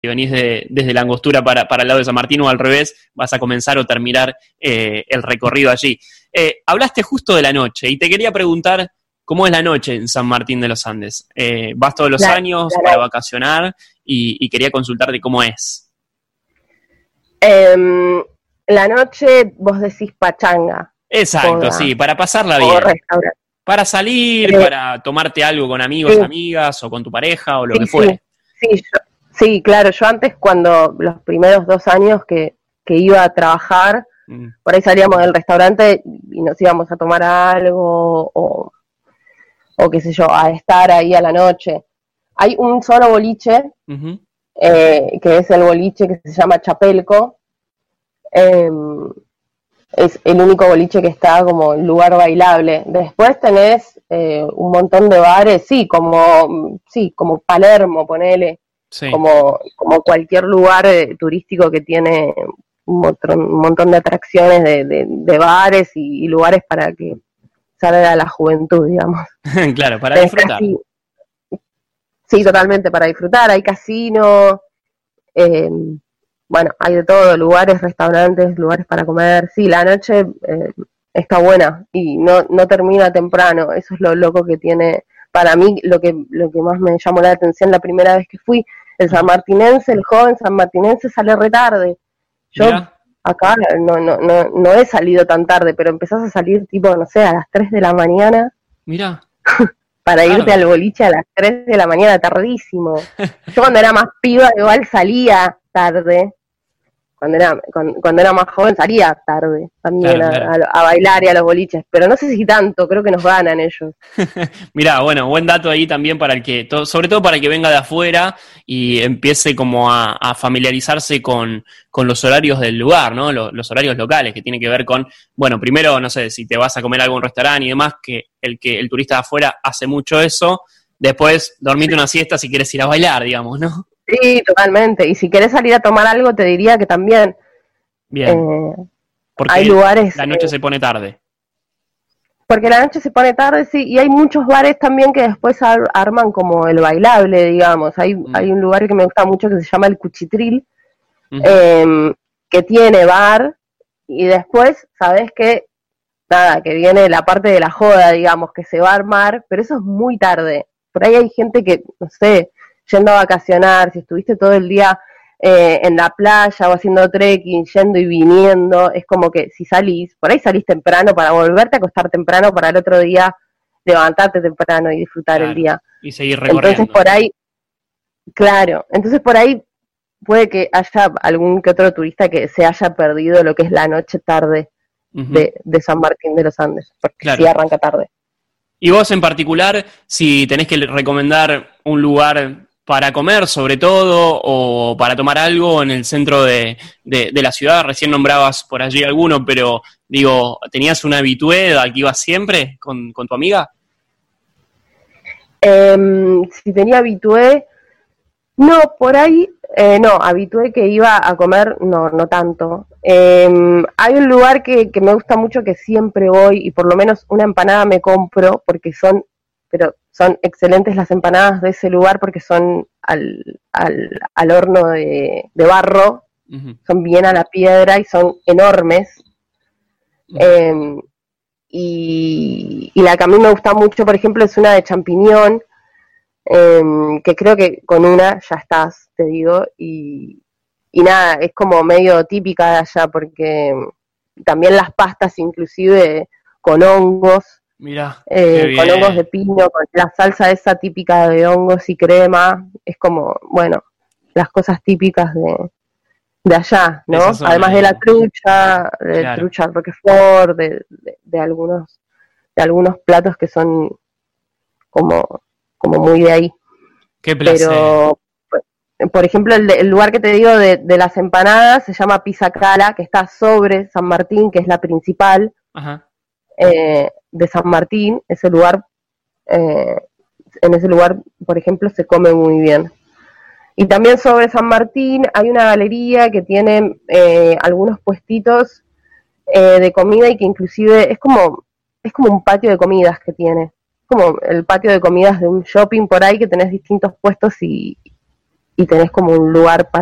venís desde la Angostura para el lado de San Martín o al revés, vas a comenzar o terminar el recorrido allí. Hablaste justo de la noche y te quería preguntar cómo es la noche en San Martín de los Andes. ¿Vas todos los años para vacacionar? Y quería consultarte cómo es. La noche, vos decís pachanga. Exacto, sí, para pasarla bien. Restaurante. Para salir, para tomarte algo con amigos, sí, amigas, o con tu pareja, o lo que fuere. Sí, claro, yo antes cuando los primeros 2 años que iba a trabajar, por ahí salíamos del restaurante y nos íbamos a tomar algo, o qué sé yo, a estar ahí a la noche. Hay un solo boliche, que es el boliche que se llama Chapelco, es el único boliche que está como lugar bailable. Después tenés un montón de bares, como Palermo, ponele, sí, como cualquier lugar turístico que tiene un montón de atracciones de bares y lugares para que salga la juventud, digamos. Claro, para disfrutar. Sí, totalmente, para disfrutar. Hay casino, bueno, hay de todo, lugares, restaurantes, lugares para comer. Sí, la noche está buena y no termina temprano. Eso es lo loco que tiene. Para mí, lo que más me llamó la atención la primera vez que fui, el sanmartinense, el joven sanmartinense sale re tarde. Yo acá no he salido tan tarde, pero empezás a salir tipo, no sé, a las 3 de la mañana. Mira. Para irte al boliche a las 3 de la mañana, tardísimo. Yo cuando era más piba igual salía tarde. Cuando era más joven salía tarde también a bailar y a los boliches, pero no sé si tanto, creo que nos ganan ellos. Mirá, bueno, buen dato ahí también para el que, sobre todo para el que venga de afuera y empiece como a familiarizarse con los horarios del lugar, ¿no? Los horarios locales, que tiene que ver con, bueno, primero, no sé, si te vas a comer algo en un restaurante y demás, que el turista de afuera hace mucho eso, después dormite una siesta si quieres ir a bailar, digamos, ¿no? Sí, totalmente. Y si querés salir a tomar algo, te diría que también. Bien. Porque hay lugares. La noche se pone tarde. Porque la noche se pone tarde, sí. Y hay muchos bares también que después arman como el bailable, digamos. Hay un lugar que me gusta mucho que se llama el Cuchitril, que tiene bar. Y después, sabés que viene la parte de la joda, digamos, que se va a armar. Pero eso es muy tarde. Por ahí hay gente que, no sé, yendo a vacacionar, si estuviste todo el día en la playa o haciendo trekking, yendo y viniendo, es como que si salís, por ahí salís temprano para volverte a acostar temprano para el otro día levantarte temprano y disfrutar el día. Y seguir recorriendo. Entonces por ahí puede que haya algún que otro turista que se haya perdido lo que es la noche tarde de San Martín de los Andes, porque sí arranca tarde. Y vos en particular, si tenés que recomendar un lugar para comer sobre todo, o para tomar algo en el centro de la ciudad, recién nombrabas por allí alguno, pero digo, ¿tenías una habitué al que ibas siempre con tu amiga? Si tenía habitué, no, por ahí, no, habitué que iba a comer, no tanto. Hay un lugar que me gusta mucho, que siempre voy, y por lo menos una empanada me compro, porque son excelentes las empanadas de ese lugar, porque son al horno de barro, son bien a la piedra y son enormes. Y la que a mí me gusta mucho, por ejemplo, es una de champiñón, que creo que con una ya estás, te digo, y nada, es como medio típica de allá, porque también las pastas inclusive con hongos. Mirá, con hongos de pino, con la salsa esa típica de hongos y crema, es como, bueno, las cosas típicas de allá, ¿no? Además de la trucha, trucha al Roquefort, de algunos platos que son como muy de ahí. Qué placer. Pero, por ejemplo, el lugar que te digo de las empanadas se llama Pisacala, que está sobre San Martín, que es la principal. Ajá. De San Martín, ese lugar, en ese lugar, por ejemplo, se come muy bien. Y también sobre San Martín hay una galería que tiene algunos puestitos de comida, y que inclusive es como un patio de comidas que tiene, como el patio de comidas de un shopping por ahí, que tenés distintos puestos y y tenés como un lugar